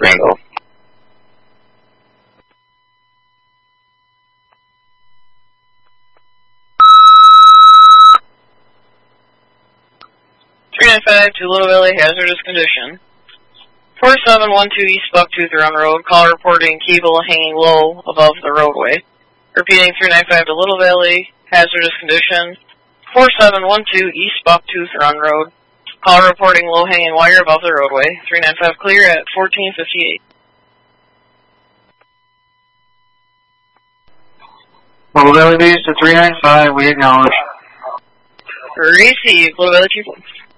Randall. to Little Valley, hazardous condition. 4712 East Bucktooth Run Road, call reporting cable hanging low above the roadway. Repeating 395 to Little Valley, hazardous condition. 4712 East Bucktooth Run Road, call reporting low hanging wire above the roadway. 395 clear at 1458. Little Valley Base to 395, we acknowledge. Receive, Little Valley 2.